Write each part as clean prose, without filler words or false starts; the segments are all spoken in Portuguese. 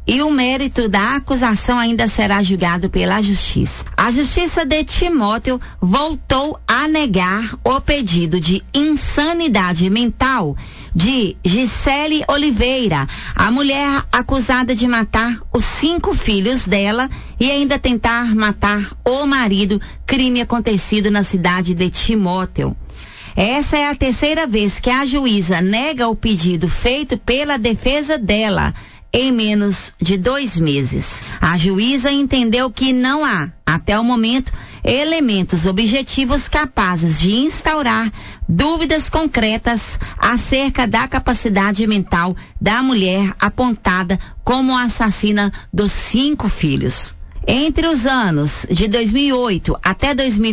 e o mérito da acusação ainda será julgado pela Justiça. A Justiça de Timóteo voltou a negar o pedido de insanidade mental de Gisele Oliveira, a mulher acusada de matar os 5 filhos dela e ainda tentar matar o marido, crime acontecido na cidade de Timóteo. Essa é a terceira vez que a juíza nega o pedido feito pela defesa dela em menos de 2 meses. A juíza entendeu que não há, até o momento, elementos objetivos capazes de instaurar dúvidas concretas acerca da capacidade mental da mulher apontada como assassina dos 5 filhos. Entre os anos de 2008 até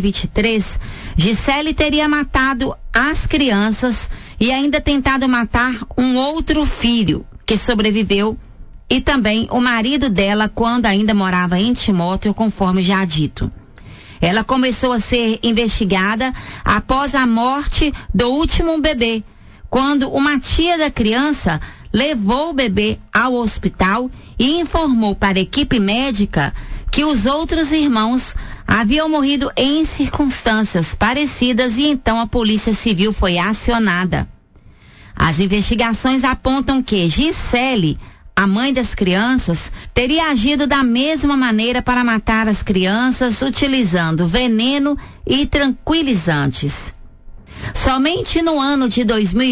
2023, Gisele teria matado as crianças e ainda tentado matar um outro filho que sobreviveu e também o marido dela quando ainda morava em Timóteo, conforme já dito. Ela começou a ser investigada após a morte do último bebê, quando uma tia da criança levou o bebê ao hospital e informou para a equipe médica que os outros irmãos haviam morrido em circunstâncias parecidas e então a Polícia Civil foi acionada. As investigações apontam que Gisele, a mãe das crianças, teria agido da mesma maneira para matar as crianças utilizando veneno e tranquilizantes. Somente no ano de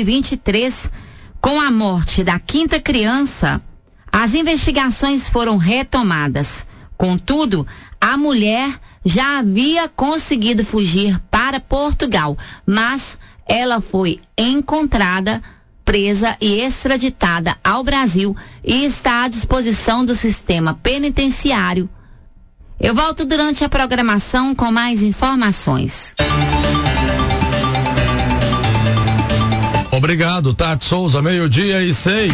2023, com a morte da 5ª criança, as investigações foram retomadas. Contudo, a mulher já havia conseguido fugir para Portugal, mas ela foi encontrada, presa e extraditada ao Brasil e está à disposição do sistema penitenciário. Eu volto durante a programação com mais informações. Obrigado, Tati Souza, 12:06.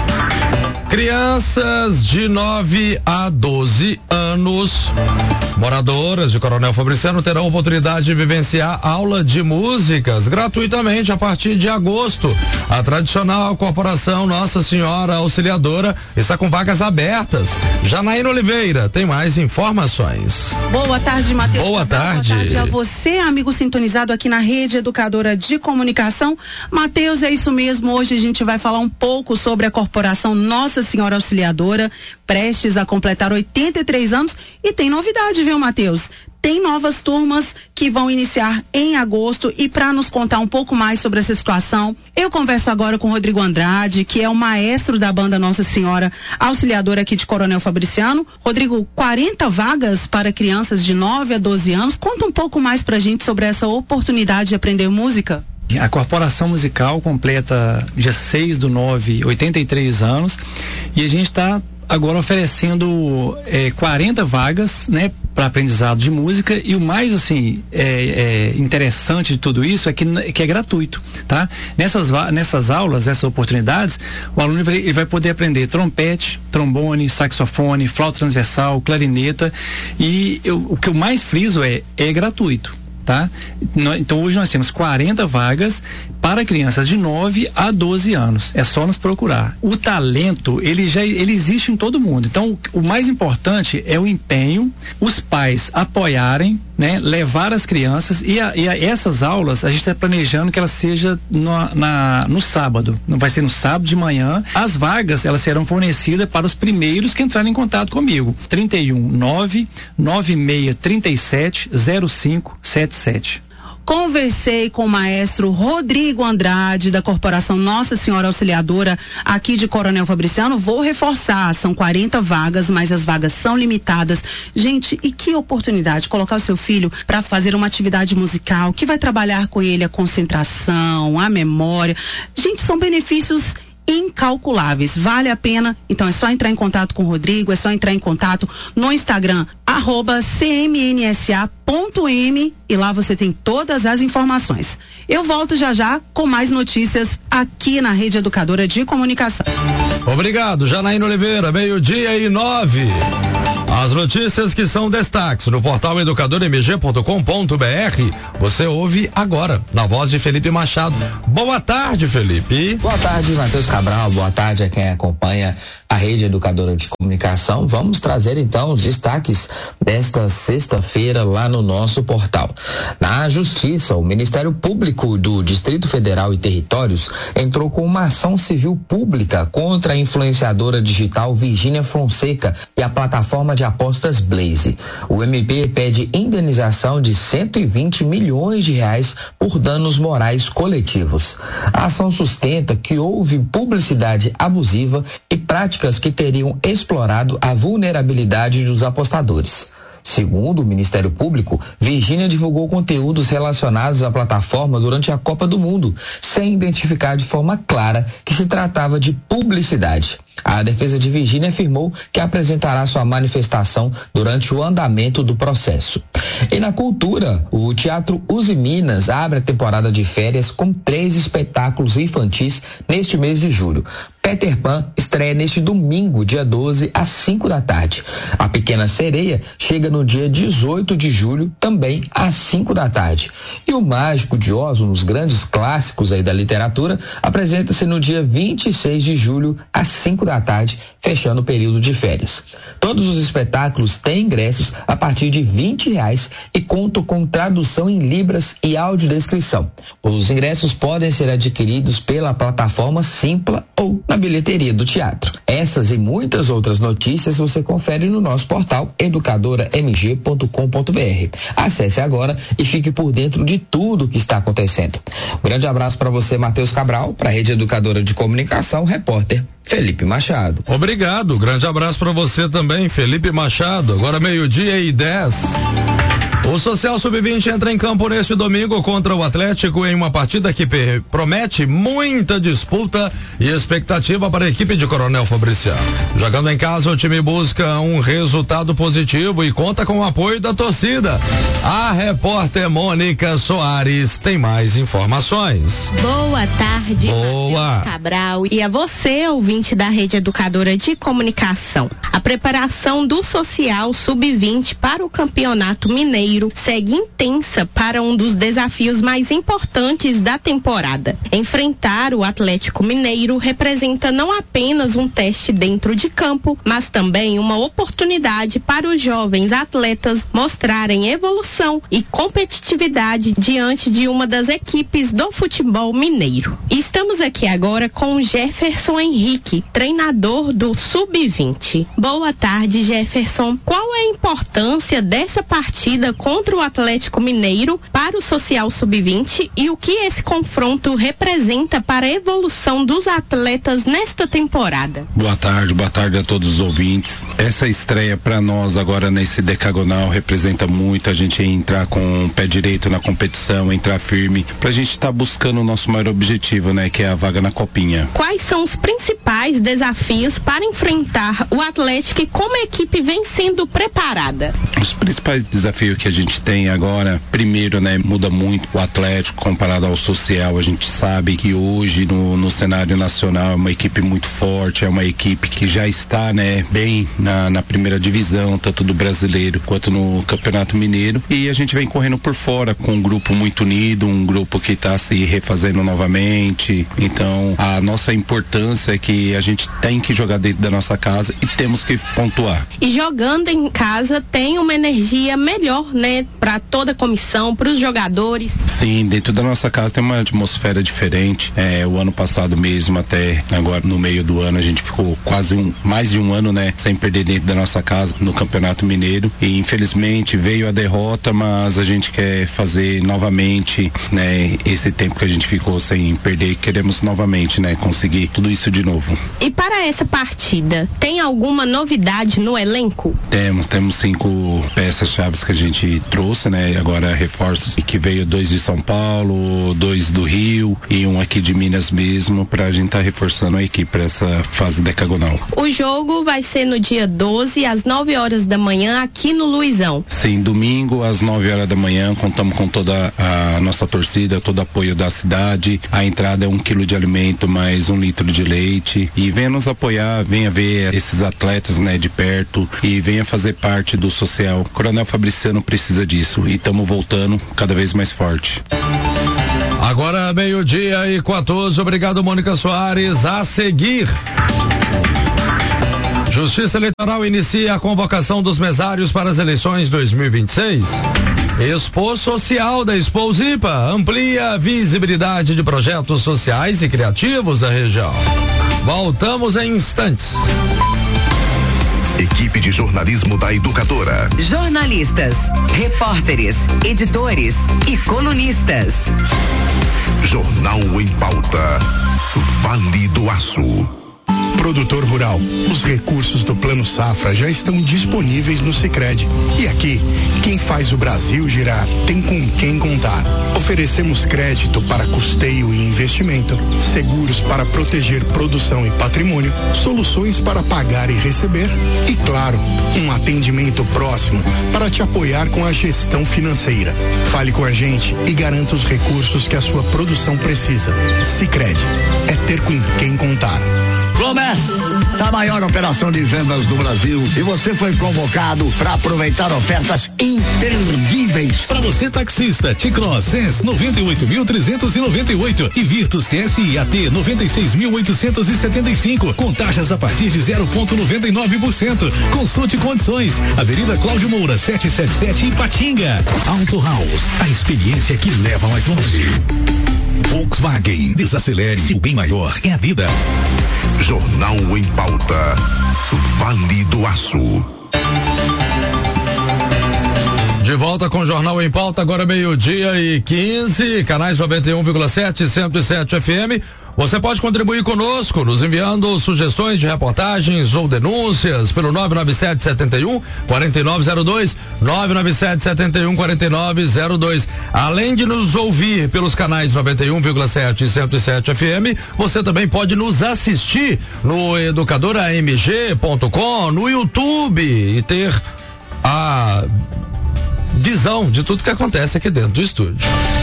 Crianças de 9 a 12 anos, moradoras de Coronel Fabriciano, terão oportunidade de vivenciar aula de músicas gratuitamente a partir de agosto. A tradicional corporação Nossa Senhora Auxiliadora está com vagas abertas. Janaína Oliveira tem mais informações. Boa tarde, Matheus. Boa tarde. Boa tarde a você, amigo sintonizado aqui na Rede Educadora de Comunicação. Matheus, é isso mesmo. Hoje a gente vai falar um pouco sobre a corporação Nossa Senhora Auxiliadora, prestes a completar 83 anos, e tem novidade, viu, Matheus? Tem novas turmas que vão iniciar em agosto, e para nos contar um pouco mais sobre essa situação, eu converso agora com o Rodrigo Andrade, que é o maestro da banda Nossa Senhora Auxiliadora aqui de Coronel Fabriciano. Rodrigo, 40 vagas para crianças de 9 a 12 anos. Conta um pouco mais pra gente sobre essa oportunidade de aprender música. A Corporação Musical completa dia 6/9, 83 anos, e a gente está agora oferecendo 40 vagas, né, para aprendizado de música, e o mais assim interessante de tudo isso é que é gratuito, tá? Nessas aulas, essas oportunidades, o aluno ele vai poder aprender trompete, trombone, saxofone, flauta transversal, clarineta, e o que eu mais friso é gratuito. Tá? Então hoje nós temos 40 vagas para crianças de 9 a 12 anos. É só nos procurar. O talento, ele existe em todo mundo. Então o mais importante é o empenho, os pais apoiarem, né? Levar as crianças e essas aulas a gente está planejando que elas sejam no sábado. Não vai ser no sábado de manhã. As vagas, elas serão fornecidas para os primeiros que entrarem em contato comigo. 31996370577. Conversei com o maestro Rodrigo Andrade, da Corporação Nossa Senhora Auxiliadora, aqui de Coronel Fabriciano. Vou reforçar, são 40 vagas, mas as vagas são limitadas. Gente, e que oportunidade, colocar o seu filho para fazer uma atividade musical, que vai trabalhar com ele a concentração, a memória. Gente, são benefícios incalculáveis, vale a pena. Então é só entrar em contato com o Rodrigo, é só entrar em contato no Instagram @cmnsa.m, e lá você tem todas as informações. Eu volto já com mais notícias aqui na Rede Educadora de Comunicação. Obrigado, Janaína Oliveira, 12:09. As notícias que são destaques no portal educadormg.com.br, você ouve agora, na voz de Felipe Machado. Boa tarde, Felipe. Boa tarde, Matheus Cabral. Boa tarde a quem acompanha a Rede Educadora de Comunicação. Vamos trazer então os destaques desta sexta-feira lá no nosso portal. Na Justiça, o Ministério Público do Distrito Federal e Territórios entrou com uma ação civil pública contra a influenciadora digital Virgínia Fonseca e a plataforma de apostas Blaze. O MP pede indenização de 120 milhões de reais por danos morais coletivos. A ação sustenta que houve publicidade abusiva e práticas que teriam explorado a vulnerabilidade dos apostadores. Segundo o Ministério Público, Virgínia divulgou conteúdos relacionados à plataforma durante a Copa do Mundo, sem identificar de forma clara que se tratava de publicidade. A defesa de Virgínia afirmou que apresentará sua manifestação durante o andamento do processo. E na cultura, o Teatro Uzi Minas abre a temporada de férias com 3 espetáculos infantis neste mês de julho. Peter Pan estreia neste domingo, dia 12, às 5 da tarde. A Pequena Sereia chega no dia 18 de julho, também às 5 da tarde. E o Mágico de Oz, um dos grandes clássicos aí da literatura, apresenta-se no dia 26 de julho, às 5 da tarde, fechando o período de férias. Todos os espetáculos têm ingressos a partir de R$20 e contam com tradução em libras e audiodescrição. Os ingressos podem ser adquiridos pela plataforma Simpla ou na bilheteria do teatro. Essas e muitas outras notícias você confere no nosso portal educadora.mg.com.br. Acesse agora e fique por dentro de tudo o que está acontecendo. Um grande abraço para você, Matheus Cabral, para a Rede Educadora de Comunicação, repórter Felipe Machado. Obrigado, grande abraço para você também, Felipe Machado. Agora 12:10. O Social Sub-20 entra em campo neste domingo contra o Atlético em uma partida que promete muita disputa e expectativa para a equipe de Coronel Fabriciano. Jogando em casa, o time busca um resultado positivo e conta com o apoio da torcida. A repórter Mônica Soares tem mais informações. Boa tarde, Matheus Cabral, e a você, ouvinte da Rede Educadora de Comunicação. A preparação do Social Sub-20 para o Campeonato Mineiro segue intensa para um dos desafios mais importantes da temporada. Enfrentar o Atlético Mineiro representa não apenas um teste dentro de campo, mas também uma oportunidade para os jovens atletas mostrarem evolução e competitividade diante de uma das equipes do futebol mineiro. Estamos aqui agora com Jefferson Henrique, treinador do Sub-20. Boa tarde, Jefferson. Qual é a importância dessa partida contra o Atlético Mineiro para o Social Sub-20 e o que esse confronto representa para a evolução dos atletas nesta temporada? Boa tarde a todos os ouvintes. Essa estreia para nós agora nesse decagonal representa muito a gente entrar com o pé direito na competição, entrar firme, pra gente estar buscando o nosso maior objetivo, né, que é a vaga na Copinha. Quais são os principais desafios para enfrentar o Atlético e como a equipe vem sendo preparada? Os principais desafios que a gente tem agora, primeiro, né, muda muito o Atlético comparado ao Social. A gente sabe que hoje no cenário nacional é uma equipe muito forte, é uma equipe que já está, né, bem na primeira divisão, tanto do brasileiro quanto no Campeonato Mineiro, e a gente vem correndo por fora com um grupo muito unido, um grupo que está se refazendo novamente. Então a nossa importância é que a gente tem que jogar dentro da nossa casa e temos que pontuar. E jogando em casa tem uma energia melhor, né, para toda a comissão, para os jogadores? Sim, dentro da nossa casa tem uma atmosfera diferente. O ano passado mesmo, até agora no meio do ano, a gente ficou quase mais de um ano, né, sem perder dentro da nossa casa no Campeonato Mineiro, e infelizmente veio a derrota, mas a gente quer fazer novamente, né, esse tempo que a gente ficou sem perder, queremos novamente, né, conseguir tudo isso de novo. E para essa partida, tem alguma novidade no elenco? Temos 5 peças chaves que a gente trouxe trouxe, né? Agora reforços que veio 2 de São Paulo, 2 do Rio e um aqui de Minas mesmo, pra gente estar reforçando a equipe para essa fase decagonal. O jogo vai ser no dia 12, às 9 horas da manhã, aqui no Luizão. Sim, domingo às 9 horas da manhã, contamos com toda a nossa torcida, todo o apoio da cidade. A entrada é 1 quilo de alimento mais 1 litro de leite. E venha nos apoiar, venha ver esses atletas, né, de perto e venha fazer parte do social. Coronel Fabriciano precisa disso e estamos voltando cada vez mais forte. Agora 12:14, obrigado Mônica Soares. A seguir, Justiça Eleitoral inicia a convocação dos mesários para as eleições 2026. Expo Social da Exposipa amplia a visibilidade de projetos sociais e criativos da região. Voltamos em instantes. Equipe de jornalismo da Educadora. Jornalistas, repórteres, editores e colunistas. Jornal em Pauta. Vale do Aço. Produtor rural, os recursos do Plano Safra já estão disponíveis no Sicredi. E aqui, quem faz o Brasil girar tem com quem contar. Oferecemos crédito para custeio e investimento, seguros para proteger produção e patrimônio, soluções para pagar e receber e, claro, um atendimento próximo para te apoiar com a gestão financeira. Fale com a gente e garanta os recursos que a sua produção precisa. Sicredi, é ter com quem contar. Começa a maior operação de vendas do Brasil e você foi convocado para aproveitar ofertas imperdíveis. Para você taxista, T-Cross Sense 98.398 e Virtus TSI AT 96.875 com taxas a partir de 0,99%. Consulte condições. Avenida Cláudio Moura 777 Ipatinga. Auto House, a experiência que leva mais longe. Volkswagen, desacelere, se o bem maior é a vida. Jornal em Pauta. Vale do Aço. De volta com o Jornal em Pauta, agora 12:15, canais 91,7 e 107 FM. Você pode contribuir conosco, nos enviando sugestões de reportagens ou denúncias pelo 997-71-4902, 997-71-4902. Além de nos ouvir pelos canais 91,7 e 107 FM, você também pode nos assistir no educadoramg.com, no YouTube e ter a visão de tudo que acontece aqui dentro do estúdio.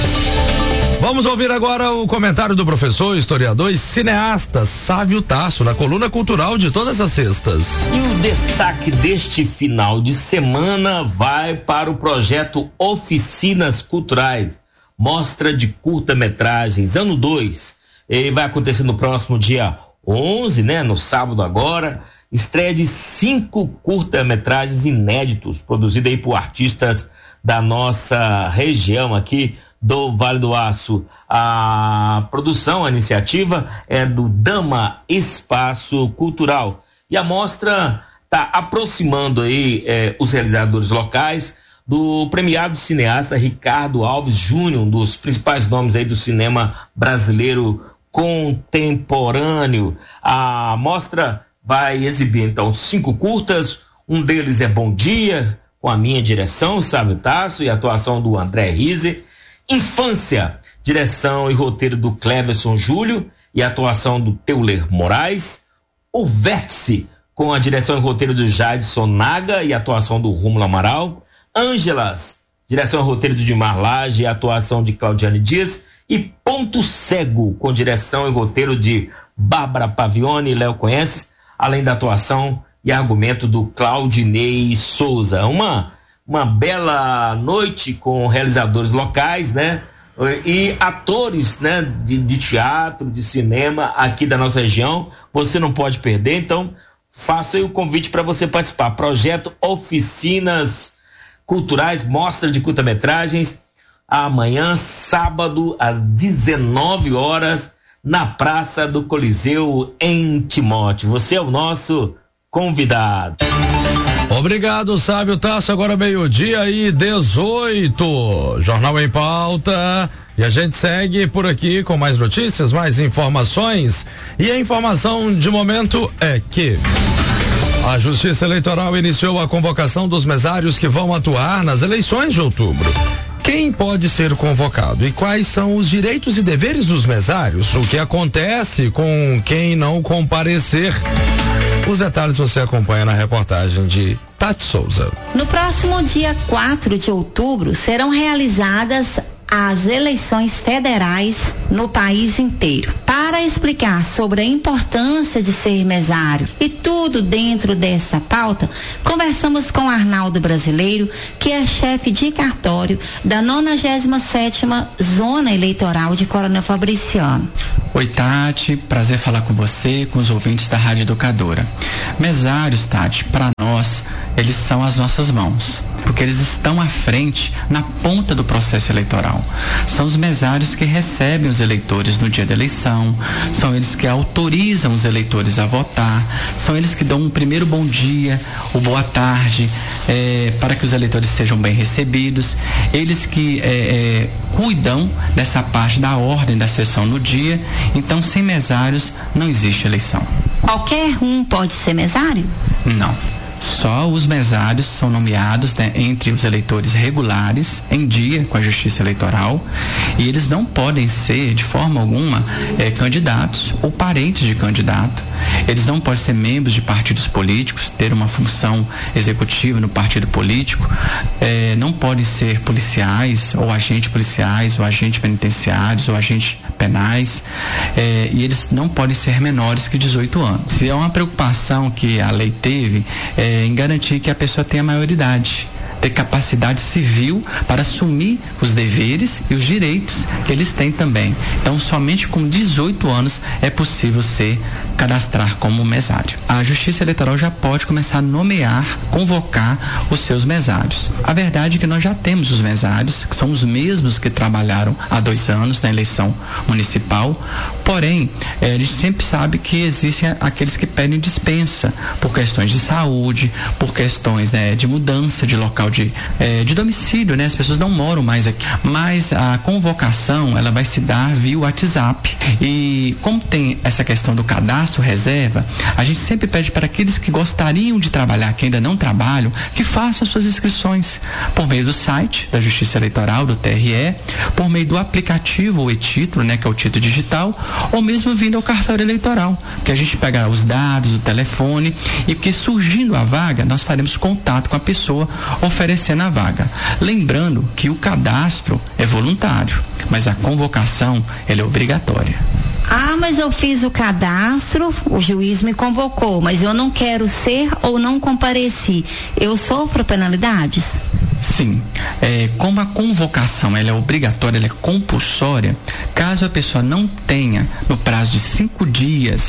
Vamos ouvir agora o comentário do professor, historiador e cineasta Sávio Tasso, na coluna cultural de todas as sextas. E o destaque deste final de semana vai para o projeto Oficinas Culturais, mostra de curta-metragens, ano 2. Ele vai acontecer no próximo dia 11, né, no sábado agora. Estreia de 5 curta-metragens inéditos, produzidos aí por artistas da nossa região aqui do Vale do Aço. A produção, a iniciativa é do Dama Espaço Cultural. E a mostra está aproximando aí os realizadores locais do premiado cineasta Ricardo Alves Júnior, um dos principais nomes aí do cinema brasileiro contemporâneo. A mostra vai exibir então 5 curtas, um deles é Bom Dia, com a minha direção, Sávio Tasso, e a atuação do André Rize. Infância, direção e roteiro do Cleverson Júlio e a atuação do Teuler Moraes. O Vértice, com a direção e roteiro do Jadson Naga e a atuação do Rômulo Amaral. Ângelas, direção e roteiro do Dimar Lage e a atuação de Claudiane Dias. E Ponto Cego, com direção e roteiro de Bárbara Pavione e Léo Conheces, além da atuação e argumento do Claudinei Souza. Uma bela noite com realizadores locais, né? E atores, né? De teatro, de cinema aqui da nossa região. Você não pode perder, então faça aí o convite para você participar. Projeto Oficinas Culturais, mostra de curta-metragens, amanhã, sábado, às 19 horas, na Praça do Coliseu, em Timóteo. Você é o nosso convidado. Obrigado, Sávio Tasso. Agora 12:18. Jornal em Pauta. E a gente segue por aqui com mais notícias, mais informações. E a informação de momento é que A Justiça Eleitoral iniciou a convocação dos mesários que vão atuar nas eleições de outubro. Quem pode ser convocado e quais são os direitos e deveres dos mesários? O que acontece com quem não comparecer? Os detalhes você acompanha na reportagem de Tati Souza. No próximo dia 4 de outubro serão realizadas as eleições federais no país inteiro. Para explicar sobre a importância de ser mesário e tudo dentro dessa pauta, conversamos com Arnaldo Brasileiro, que é chefe de cartório da 97ª Zona Eleitoral de Coronel Fabriciano. Oi, Tati, prazer falar com você, com os ouvintes da Rádio Educadora. Mesários, Tati, para nós, eles são as nossas mãos, porque eles estão à frente, na ponta do processo eleitoral. São os mesários que recebem os eleitores no dia da eleição, são eles que autorizam os eleitores a votar, são eles que dão um primeiro bom dia, ou boa tarde, para que os eleitores sejam bem recebidos, eles que cuidam dessa parte da ordem da sessão no dia. Então, sem mesários não existe eleição. Qualquer um pode ser mesário? Não. Só os mesários são nomeados, né, entre os eleitores regulares, em dia com a Justiça Eleitoral, e eles não podem ser, de forma alguma, candidatos ou parentes de candidato. Eles não podem ser membros de partidos políticos, ter uma função executiva no partido político, não podem ser policiais, ou agentes policiais, ou agentes penitenciários, ou agentes penais, e eles não podem ser menores que 18 anos. Se é uma preocupação que a lei teve, em garantir que a pessoa tenha maioridade, ter capacidade civil para assumir os deveres e os direitos que eles têm também. Então, somente com 18 anos é possível se cadastrar como mesário. A Justiça Eleitoral já pode começar a nomear, convocar os seus mesários. A verdade é que nós já temos os mesários, que são os mesmos que trabalharam há 2 anos na eleição municipal, porém, a gente sempre sabe que existem aqueles que pedem dispensa por questões de saúde, por questões, né, de mudança de local de domicílio, né? As pessoas não moram mais aqui, mas a convocação ela vai se dar via WhatsApp, e como tem essa questão do cadastro reserva, a gente sempre pede para aqueles que gostariam de trabalhar, que ainda não trabalham, que façam as suas inscrições por meio do site da Justiça Eleitoral, do TRE, por meio do aplicativo ou e-título, né, que é o título digital, ou mesmo vindo ao cartório eleitoral, que a gente pega os dados, o telefone, e que surgindo a vaga, nós faremos contato com a pessoa oferecendo a vaga. Lembrando que o cadastro é voluntário, mas a convocação ela é obrigatória. Ah, mas eu fiz o cadastro, o juiz me convocou, mas eu não quero ser ou não compareci. Eu sofro penalidades? Sim, como a convocação ela é obrigatória, ela é compulsória, caso a pessoa não tenha, no prazo de 5 dias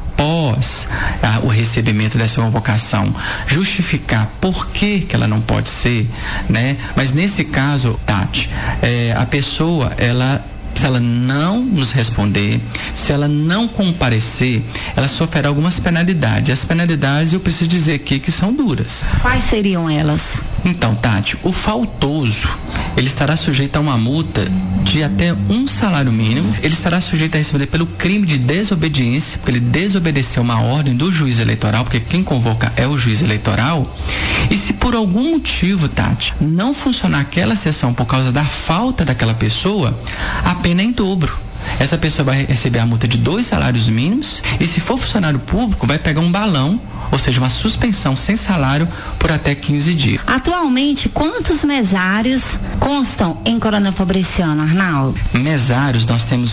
após o recebimento dessa convocação, justificar por que ela não pode ser, né? Mas nesse caso, Tati, a pessoa, se ela não nos responder, se ela não comparecer, ela sofrerá algumas penalidades. As penalidades, eu preciso dizer aqui que são duras. Quais seriam elas? Então, Tati, o faltoso, ele estará sujeito a uma multa de até 1 salário mínimo. Ele estará sujeito a responder pelo crime de desobediência, porque ele desobedeceu uma ordem do juiz eleitoral, porque quem convoca é o juiz eleitoral. E se por algum motivo, Tati, não funcionar aquela sessão por causa da falta daquela pessoa, a pena é em dobro. Essa pessoa vai receber a multa de 2 salários mínimos, e se for funcionário público, vai pegar um balão, ou seja, uma suspensão sem salário por até 15 dias. Atualmente, quantos mesários constam em Coronel Fabriciano, Arnaldo? Mesários, nós temos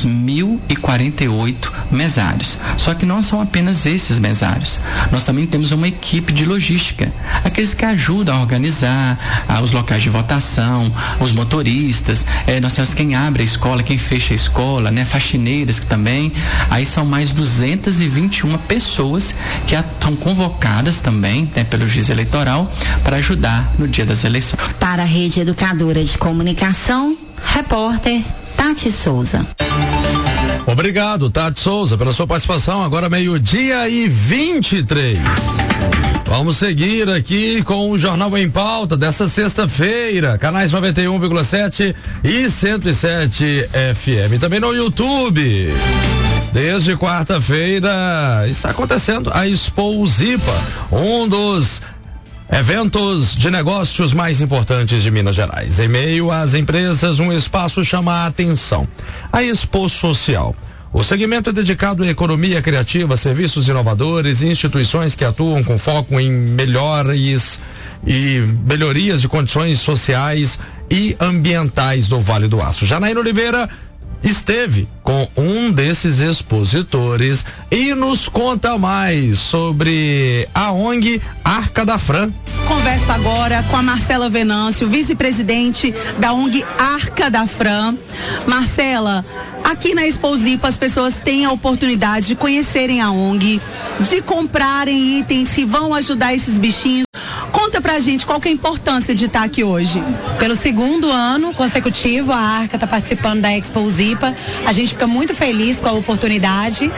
1.048 mesários. Só que não são apenas esses mesários. Nós também temos uma equipe de logística, aqueles que ajudam a organizar os locais de votação, os motoristas, nós temos quem abre a escola, quem fecha a escola, né, faxineiras que também. Aí são mais 221 pessoas que são convocadas também, né, pelo juiz eleitoral para ajudar no dia das eleições. Para a Rede Educadora de Comunicação, repórter Tati Souza. Obrigado, Tati Souza, pela sua participação. Agora 12:23. Vamos seguir aqui com o Jornal em Pauta dessa sexta-feira, canais 91,7 e 107 FM. Também no YouTube. Desde quarta-feira está acontecendo a Expo Zipa, um dos eventos de negócios mais importantes de Minas Gerais. Em meio às empresas, um espaço chama a atenção: a Expo Social. O segmento é dedicado à economia criativa, serviços inovadores e instituições que atuam com foco em melhorias de condições sociais e ambientais do Vale do Aço. Janaína Oliveira esteve com um desses expositores e nos conta mais sobre a ONG Arca da Fran. Converso agora com a Marcela Venâncio, vice-presidente da ONG Arca da Fran. Marcela, aqui na Expo Zipa as pessoas têm a oportunidade de conhecerem a ONG, de comprarem itens que vão ajudar esses bichinhos. Conta pra gente qual que é a importância de estar aqui hoje. Pelo segundo ano consecutivo, a Arca está participando da Expo Zipa. A gente fica muito feliz com a oportunidade.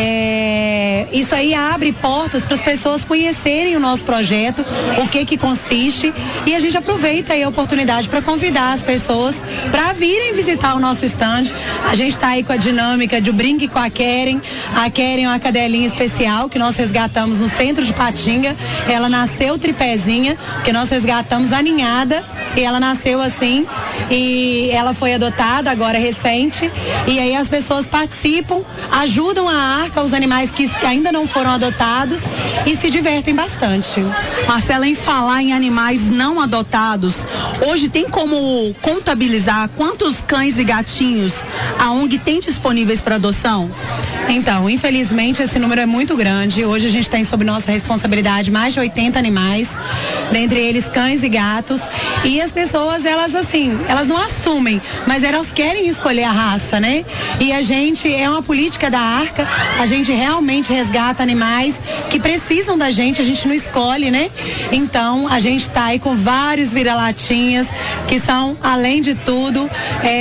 Isso aí abre portas para as pessoas conhecerem o nosso projeto, o que consiste, e a gente aproveita aí a oportunidade para convidar as pessoas para virem visitar o nosso stand. A gente está aí com a dinâmica de Brinque com a Keren. A Keren é uma cadelinha especial que nós resgatamos no centro de Patinga. Ela nasceu tripézinha, porque nós resgatamos a ninhada e ela nasceu assim, e ela foi adotada agora recente, e aí as pessoas participam, ajudam a Arca, os animais que ainda não foram adotados, e se divertem bastante. Marcela, em falar em animais não adotados, hoje tem como contabilizar quantos cães e gatinhos a ONG tem disponíveis para adoção? Então, infelizmente esse número é muito grande. Hoje a gente tem sob nossa responsabilidade mais de 80 animais, dentre eles cães e gatos, e as pessoas, elas não assumem, mas elas querem escolher a raça, né? E a gente, é uma política da Arca, a gente realmente resgata animais que precisam da gente, a gente não escolhe, né? Então, a gente tá aí com vários vira-latinhas que são, além de tudo,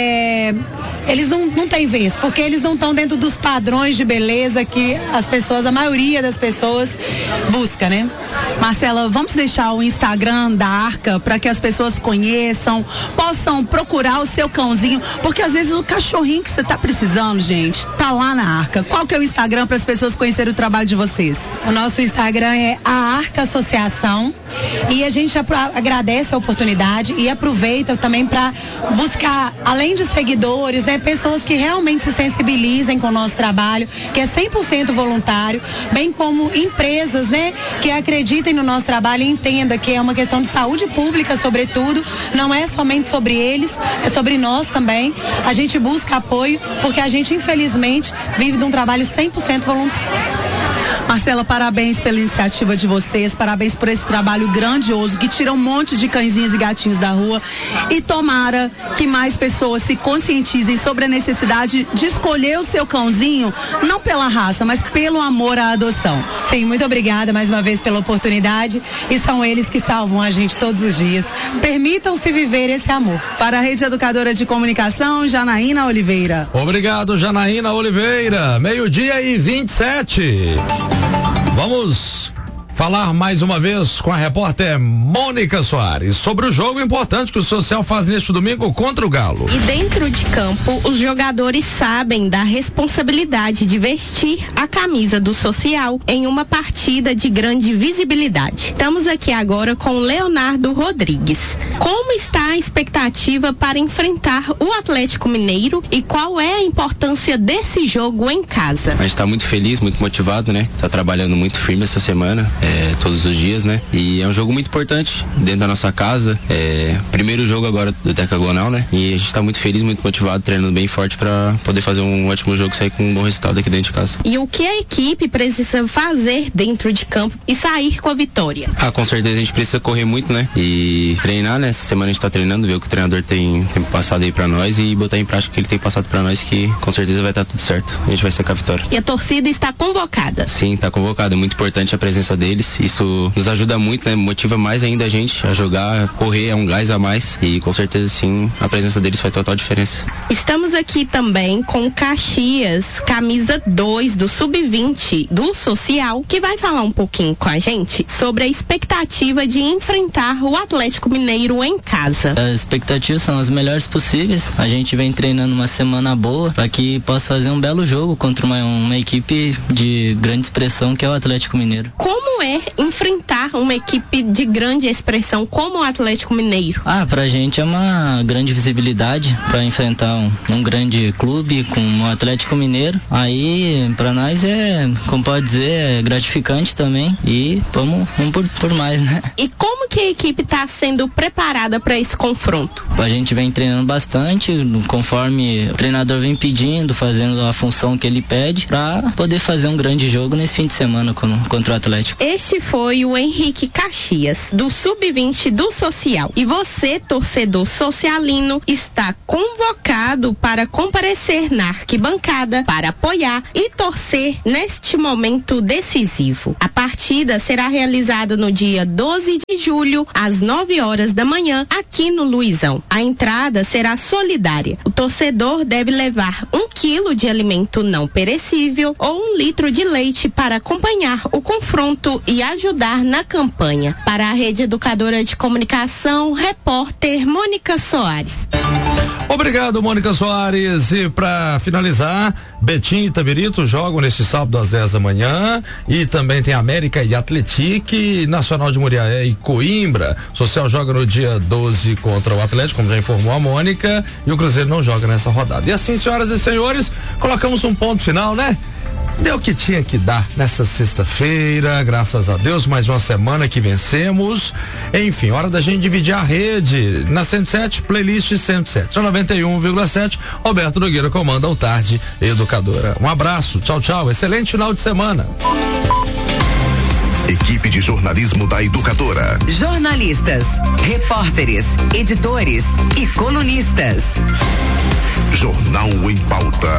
eles não têm vez, porque eles não estão dentro dos padrões de beleza que a maioria das pessoas busca, né? Marcela, vamos deixar o Instagram da Arca para que as pessoas conheçam, possam procurar o seu cãozinho, porque às vezes o cachorrinho que você tá precisando, gente, tá lá na Arca. Qual que é o Instagram para as pessoas conhecerem o trabalho de vocês? O nosso Instagram é a Arca Associação, e a gente agradece a oportunidade e aproveita também para buscar, além de seguidores, né, pessoas que realmente se sensibilizem com o nosso trabalho, que é 100% voluntário, bem como empresas, né, que acreditem no nosso trabalho e entendam que é uma questão de saúde pública, sobretudo, não é somente sobre eles, é sobre nós também. A gente busca apoio porque a gente, infelizmente, vive de um trabalho 100% voluntário. Marcela, parabéns pela iniciativa de vocês, parabéns por esse trabalho grandioso que tira um monte de cãezinhos e gatinhos da rua, e tomara que mais pessoas se conscientizem sobre a necessidade de escolher o seu cãozinho, não pela raça, mas pelo amor à adoção. Sim, muito obrigada mais uma vez pela oportunidade, e são eles que salvam a gente todos os dias. Permitam-se viver esse amor. Para a Rede Educadora de Comunicação, Janaína Oliveira. Obrigado, Janaína Oliveira. 12:27. Vamos falar mais uma vez com a repórter Mônica Soares sobre o jogo importante que o Social faz neste domingo contra o Galo. E dentro de campo, os jogadores sabem da responsabilidade de vestir a camisa do Social em uma partida de grande visibilidade. Estamos aqui agora com o Leonardo Rodrigues. Como está a expectativa para enfrentar o Atlético Mineiro e qual é a importância desse jogo em casa? A gente está muito feliz, muito motivado, né? Tá trabalhando muito firme essa semana. Todos os dias, né? E é um jogo muito importante dentro da nossa casa. Primeiro jogo agora do Decagonal, né? E a gente tá muito feliz, muito motivado, treinando bem forte para poder fazer um ótimo jogo e sair com um bom resultado aqui dentro de casa. E o que a equipe precisa fazer dentro de campo e sair com a vitória? Com certeza a gente precisa correr muito, né? E treinar, né? Essa semana a gente tá treinando, ver o que o treinador tem passado aí para nós e botar em prática o que ele tem passado para nós, que com certeza vai estar tudo certo. A gente vai sair com a vitória. E a torcida está convocada? Sim, tá convocada. É muito importante a presença deles. Isso nos ajuda muito, né? Motiva mais ainda a gente a jogar, a correr, é um gás a mais, e com certeza sim, a presença deles faz total diferença. Estamos aqui também com Caxias, camisa 2 do Sub-20 do Social, que vai falar um pouquinho com a gente sobre a expectativa de enfrentar o Atlético Mineiro feito em casa. As expectativas são as melhores possíveis. A gente vem treinando uma semana boa para que possa fazer um belo jogo contra uma equipe de grande expressão que é o Atlético Mineiro. Como é enfrentar uma equipe de grande expressão como o Atlético Mineiro? Pra gente é uma grande visibilidade para enfrentar um grande clube como o Atlético Mineiro. Aí para nós como pode dizer, é gratificante também e vamos por mais, né? E como que a equipe está sendo preparada para esse confronto? A gente vem treinando bastante, conforme o treinador vem pedindo, fazendo a função que ele pede, para poder fazer um grande jogo nesse fim de semana contra o Atlético. Este foi o Henrique Caxias, do Sub-20 do Social. E você, torcedor socialino, está convocado para comparecer na arquibancada para apoiar e torcer neste momento decisivo. A partida será realizada no dia 12 de julho, às 9 horas da manhã, aqui no Luizão. A entrada será solidária. O torcedor deve levar 1 quilo de alimento não perecível ou 1 litro de leite para acompanhar o confronto e ajudar na campanha. Para a Rede Educadora de Comunicação, repórter Mônica Soares. Obrigado, Mônica Soares. E para finalizar, Betim e Itabirito jogam neste sábado às 10 da manhã e também tem América e Atletique, Nacional de Muriaé e Coimbra. Social joga no dia 12 contra o Atlético, como já informou a Mônica, e o Cruzeiro não joga nessa rodada. E assim, senhoras e senhores, colocamos um ponto final, né? Deu o que tinha que dar nessa sexta-feira, graças a Deus, mais uma semana que vencemos. Enfim, hora da gente dividir a rede. Na 107, playlist 107. Na 91,7, Roberto Nogueira comanda o Tarde Educadora. Um abraço, tchau, tchau. Excelente final de semana. Equipe de jornalismo da Educadora. Jornalistas, repórteres, editores e colunistas. Jornal em Pauta.